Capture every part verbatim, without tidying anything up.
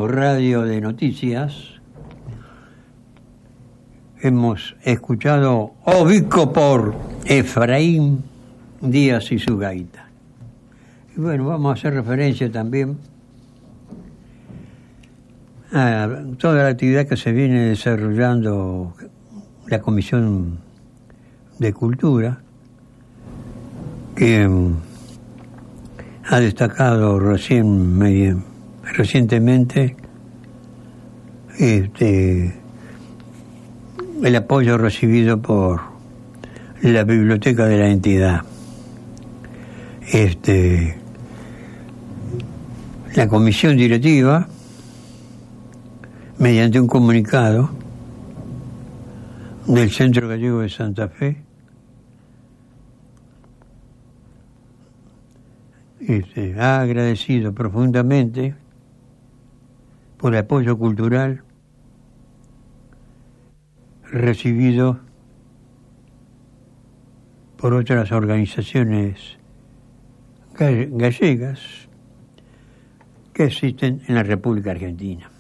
radio de noticias, hemos escuchado Obico por Efraín Díaz y su gaita. Y bueno, vamos a hacer referencia también a toda la actividad que se viene desarrollando la Comisión de Cultura, que um, ha destacado recién, medio, recientemente este, el apoyo recibido por la biblioteca de la entidad. Este, la comisión directiva, mediante un comunicado del Centro Gallego de Santa Fe, este, ha agradecido profundamente por el apoyo cultural recibido por otras organizaciones gallegas que existen en la República Argentina.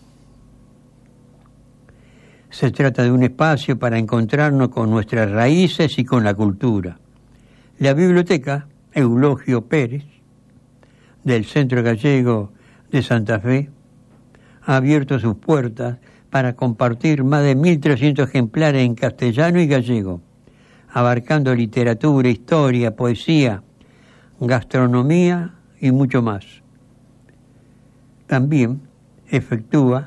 Se trata de un espacio para encontrarnos con nuestras raíces y con la cultura. La biblioteca Eulogio Pérez, del Centro Gallego de Santa Fe, ha abierto sus puertas para compartir más de mil trescientos ejemplares en castellano y gallego, abarcando literatura, historia, poesía, gastronomía y mucho más. También efectúa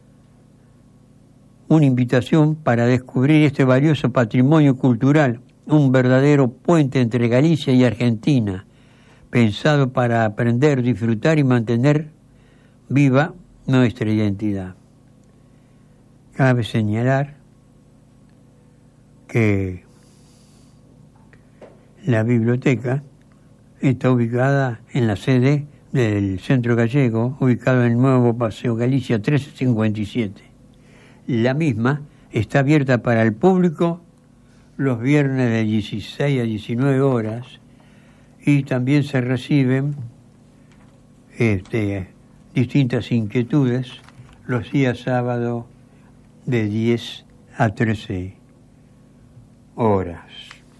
una invitación para descubrir este valioso patrimonio cultural, un verdadero puente entre Galicia y Argentina, pensado para aprender, disfrutar y mantener viva nuestra identidad. Cabe señalar que la biblioteca está ubicada en la sede del Centro Gallego, ubicado en el nuevo Paseo Galicia trescientos cincuenta y siete. La misma está abierta para el público los viernes de dieciséis a diecinueve horas y también se reciben este, distintas inquietudes los días sábados de diez a trece horas.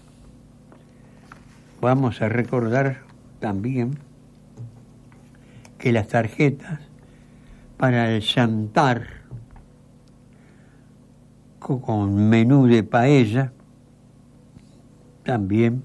Vamos a recordar también que las tarjetas para el jantar con menú de paella, también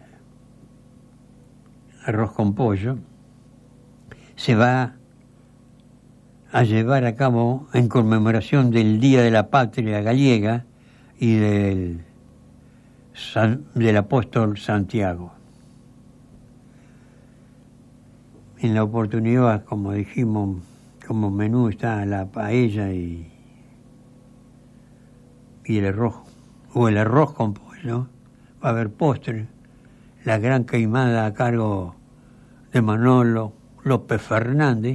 arroz con pollo, se va a llevar a cabo en conmemoración del Día de la Patria Gallega y del, del apóstol Santiago. En la oportunidad, como dijimos, como menú está la paella y, y el arroz, o el arroz con pollo. Va a haber postre, la gran queimada a cargo de Manolo López Fernández.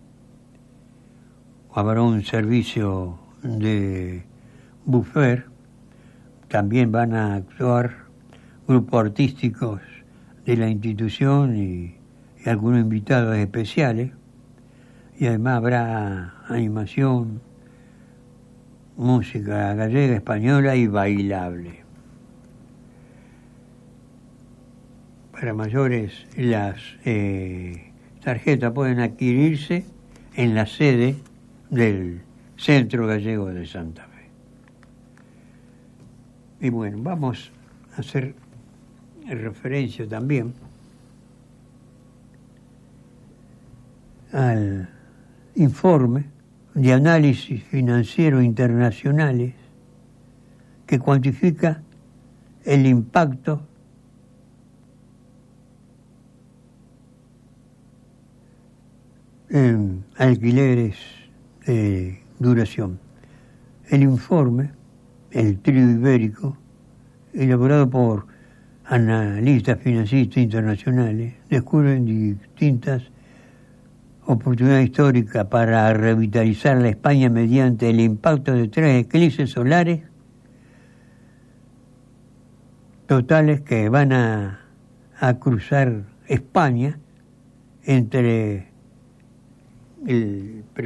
Habrá un servicio de buffet. También van a actuar grupos artísticos de la institución y, y algunos invitados especiales. Y además habrá animación, música gallega, española y bailable. Para mayores, las eh, tarjetas pueden adquirirse en la sede del Centro Gallego de Santa Fe. Y bueno, vamos a hacer referencia también al informe de análisis financiero internacionales que cuantifica el impacto en alquileres de duración. El informe, el trío ibérico, elaborado por analistas financieros internacionales, descubren distintas oportunidades históricas para revitalizar la España mediante el impacto de tres eclipses solares totales que van a, a cruzar España entre el